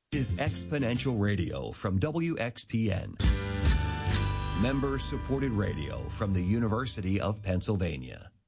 Is Exponential Radio from WXPN. Member-supported radio from the University of Pennsylvania.